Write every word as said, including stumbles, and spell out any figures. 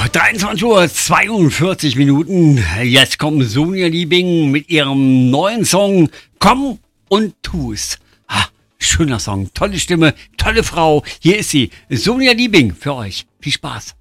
dreiundzwanzig Uhr zweiundvierzig Minuten. Jetzt kommt Sonja Liebing mit ihrem neuen Song Komm und tu's. Ah, schöner Song, tolle Stimme, tolle Frau. Hier ist sie, Sonja Liebing für euch. Viel Spaß.